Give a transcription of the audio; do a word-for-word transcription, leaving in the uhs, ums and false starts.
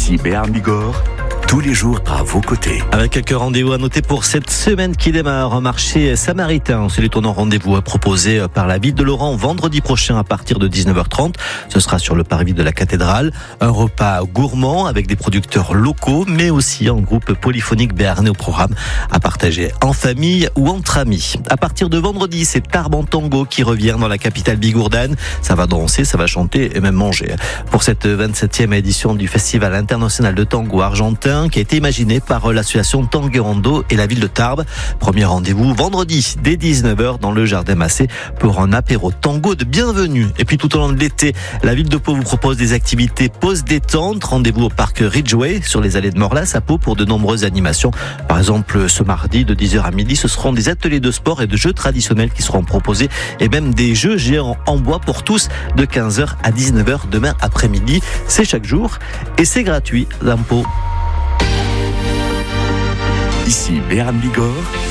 Ici Béarn Bigorre, tous les jours à vos côtés. Avec quelques rendez-vous à noter pour cette semaine qui démarre, un marché samaritain. C'est l'étonnant rendez-vous proposé par la ville de Laurent vendredi prochain à partir de dix-neuf heures trente. Ce sera sur le parvis de la cathédrale. Un repas gourmand avec des producteurs locaux, mais aussi un groupe polyphonique béarnais au programme à partager en famille ou entre amis. À partir de vendredi, c'est Tarbes en tango qui revient dans la capitale bigourdane. Ça va danser, ça va chanter et même manger. Pour cette vingt-septième édition du Festival international de tango argentin, qui a été imaginé par l'association Tanguerando et la ville de Tarbes. Premier rendez-vous vendredi dès dix-neuf heures dans le Jardin Massé pour un apéro tango de bienvenue. Et puis tout au long de l'été, la ville de Pau vous propose des activités pause détente. Rendez-vous au parc Ridgeway sur les allées de Morlas à Pau pour de nombreuses animations. Par exemple, ce mardi de dix heures à midi, ce seront des ateliers de sport et de jeux traditionnels qui seront proposés et même des jeux géants en bois pour tous de quinze heures à dix-neuf heures demain après-midi. C'est chaque jour et c'est gratuit dans Pau. Ici Béarn Bigorre.